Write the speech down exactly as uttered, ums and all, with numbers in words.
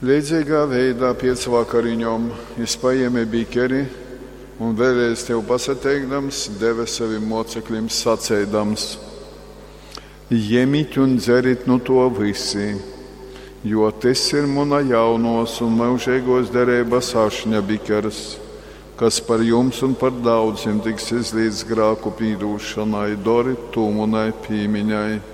Līdzīgā veidā pēc vakariņām es paēmu bikeri un vēlreiz tev pasateikdams, deva saviem mocekļiem sacēdams: Ņemiet un dzeriet no to visi, jo tas ir mana jaunos un mūžīgos derības ašņa bikeris, kas par jums un par daudziem tiks izlīdz grēku pīdūšanai, dori to manai piemiņai.